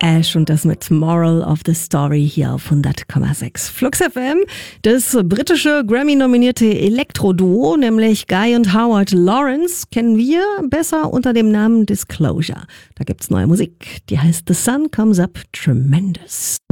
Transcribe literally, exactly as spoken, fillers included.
Ash und das mit Moral of the Story hier auf hundert Komma sechs. Flux F M, das britische Grammy-nominierte Elektro-Duo, nämlich Guy und Howard Lawrence, kennen wir besser unter dem Namen Disclosure. Da gibt's neue Musik, die heißt The Sun Comes Up Tremendous.